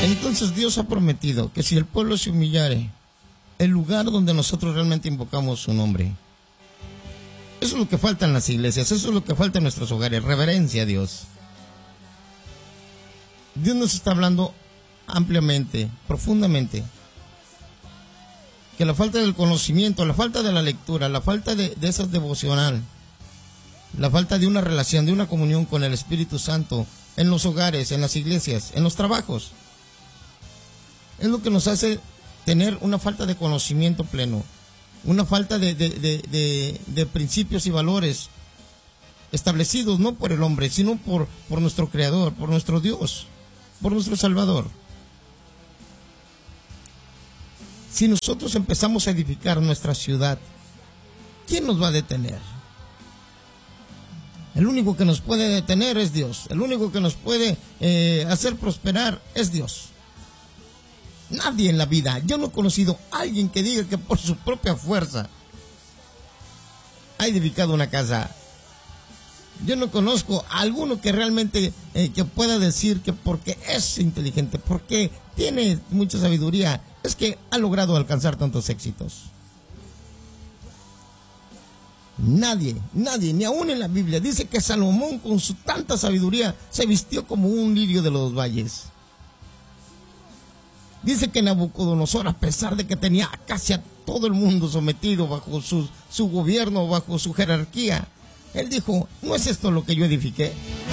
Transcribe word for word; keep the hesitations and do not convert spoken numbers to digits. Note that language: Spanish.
Entonces Dios ha prometido que si el pueblo se humillare, el lugar donde nosotros realmente invocamos su nombre. Eso es lo que falta en las iglesias, eso es lo que falta en nuestros hogares, reverencia a Dios. Dios nos está hablando ampliamente, profundamente, que la falta del conocimiento, la falta de la lectura, la falta de, de esa devocional, la falta de una relación, de una comunión con el Espíritu Santo en los hogares, en las iglesias, en los trabajos, es lo que nos hace tener una falta de conocimiento pleno, una falta de, de, de, de, de principios y valores establecidos no por el hombre, sino por, por nuestro Creador, por nuestro Dios, por nuestro Salvador. Si nosotros empezamos a edificar nuestra ciudad, ¿quién nos va a detener? El único que nos puede detener es Dios. El único que nos puede eh, hacer prosperar es Dios. Nadie en la vida, yo no he conocido a alguien que diga que por su propia fuerza ha edificado una casa. Yo no conozco a alguno que realmente eh, que pueda decir que porque es inteligente, porque tiene mucha sabiduría, es que ha logrado alcanzar tantos éxitos. Nadie, nadie, ni aún en la Biblia dice que Salomón con su tanta sabiduría se vistió como un lirio de los valles. Dice que Nabucodonosor, a pesar de que tenía casi a todo el mundo sometido bajo su, su gobierno, bajo su jerarquía, él dijo, ¿no es esto lo que yo edifiqué?